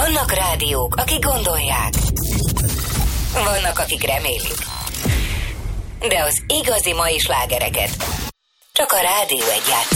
Vannak rádiók, akik gondolják. Vannak, akik remélik. De az igazi mai slágereket csak a Rádió 1 játsz.